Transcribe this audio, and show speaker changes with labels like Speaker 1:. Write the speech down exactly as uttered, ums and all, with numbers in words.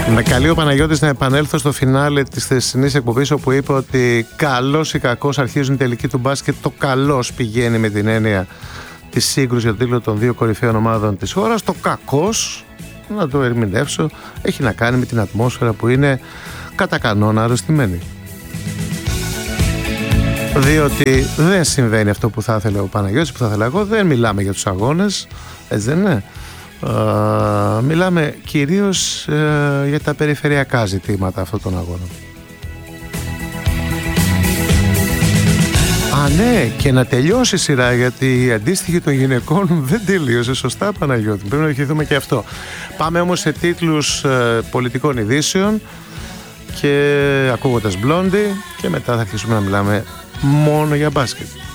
Speaker 1: Με καλεί ο Παναγιώτης να επανέλθω στο φινάλε της χθεσινής εκπομπής, όπου είπε ότι καλός ή κακός αρχίζουν η τελική του μπάσκετ. Το καλός πηγαίνει με την έννοια της σύγκρουσης για το τίτλο των δύο κορυφαίων ομάδων της χώρας. Το κακός, να το ερμηνεύσω, έχει να κάνει με την ατμόσφαιρα που είναι κατά κανόνα αρρωστημένη. Διότι δεν συμβαίνει αυτό που θα ήθελε ο Παναγιώτης, που θα ήθελα εγώ. Δεν μιλάμε για τους αγώνες, έτσι δεν είναι? Uh, μιλάμε κυρίως uh, για τα περιφερειακά ζητήματα αυτών των αγώνων. Α, ναι, και να τελειώσει η σειρά, γιατί η αντίστοιχη των γυναικών δεν τελείωσε σωστά, Παναγιώτη. Πρέπει να ευχηθούμε και αυτό. Πάμε όμως σε τίτλους uh, πολιτικών ειδήσεων και ακούγοντας Blondie, και μετά θα αρχίσουμε να μιλάμε μόνο για μπάσκετ.